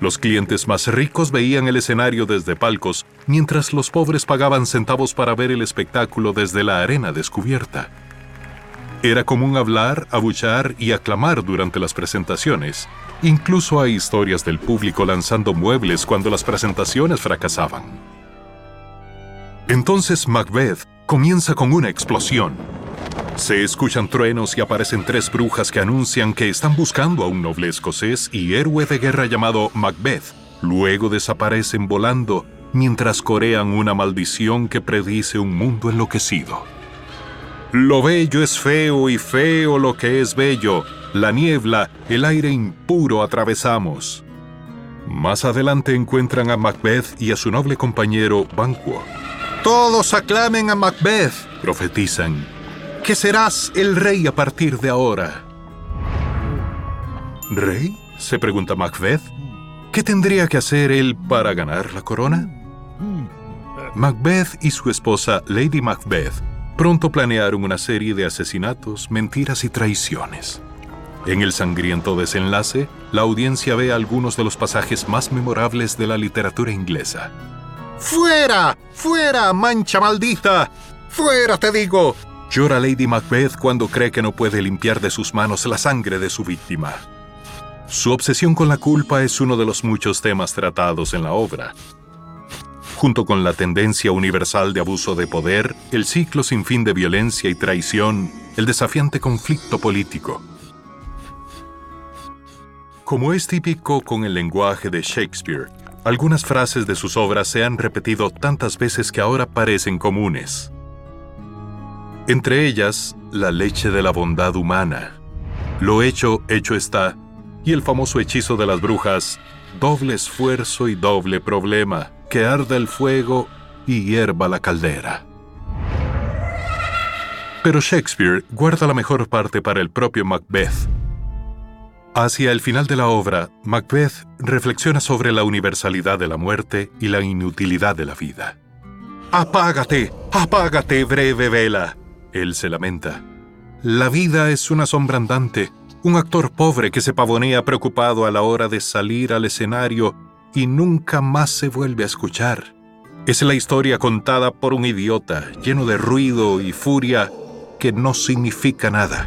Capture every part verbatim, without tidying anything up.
Los clientes más ricos veían el escenario desde palcos, mientras los pobres pagaban centavos para ver el espectáculo desde la arena descubierta. Era común hablar, abuchear y aclamar durante las presentaciones. Incluso hay historias del público lanzando muebles cuando las presentaciones fracasaban. Entonces Macbeth comienza con una explosión. Se escuchan truenos y aparecen tres brujas que anuncian que están buscando a un noble escocés y héroe de guerra llamado Macbeth. Luego desaparecen volando mientras corean una maldición que predice un mundo enloquecido. Lo bello es feo y feo lo que es bello. La niebla, el aire impuro atravesamos. Más adelante encuentran a Macbeth y a su noble compañero Banquo. Todos aclamen a Macbeth, profetizan, que serás el rey a partir de ahora. ¿Rey?, se pregunta Macbeth. ¿Qué tendría que hacer él para ganar la corona? Macbeth y su esposa Lady Macbeth pronto planearon una serie de asesinatos, mentiras y traiciones. En el sangriento desenlace, la audiencia ve algunos de los pasajes más memorables de la literatura inglesa. ¡Fuera! ¡Fuera, mancha maldita! ¡Fuera, te digo! Llora Lady Macbeth cuando cree que no puede limpiar de sus manos la sangre de su víctima. Su obsesión con la culpa es uno de los muchos temas tratados en la obra. Junto con la tendencia universal de abuso de poder, el ciclo sin fin de violencia y traición, el desafiante conflicto político. Como es típico con el lenguaje de Shakespeare, algunas frases de sus obras se han repetido tantas veces que ahora parecen comunes. Entre ellas, la leche de la bondad humana, lo hecho, hecho está, y el famoso hechizo de las brujas, doble esfuerzo y doble problema, que arda el fuego y hierva la caldera. Pero Shakespeare guarda la mejor parte para el propio Macbeth. Hacia el final de la obra, Macbeth reflexiona sobre la universalidad de la muerte y la inutilidad de la vida. ¡Apágate! ¡Apágate, breve vela! Él se lamenta. La vida es una sombra andante, un actor pobre que se pavonea preocupado a la hora de salir al escenario y nunca más se vuelve a escuchar. Es la historia contada por un idiota, lleno de ruido y furia, que no significa nada.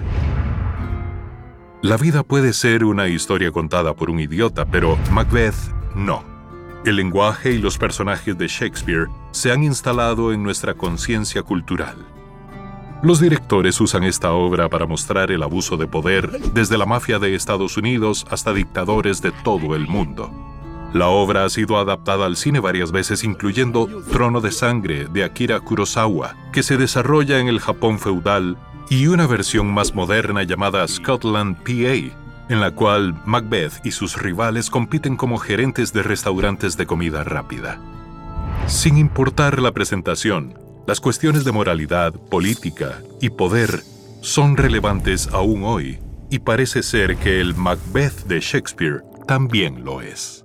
La vida puede ser una historia contada por un idiota, pero Macbeth no. El lenguaje y los personajes de Shakespeare se han instalado en nuestra conciencia cultural. Los directores usan esta obra para mostrar el abuso de poder desde la mafia de Estados Unidos hasta dictadores de todo el mundo. La obra ha sido adaptada al cine varias veces, incluyendo Trono de Sangre, de Akira Kurosawa, que se desarrolla en el Japón feudal, y una versión más moderna llamada Scotland P A, en la cual Macbeth y sus rivales compiten como gerentes de restaurantes de comida rápida. Sin importar la presentación, las cuestiones de moralidad, política y poder son relevantes aún hoy, y parece ser que el Macbeth de Shakespeare también lo es.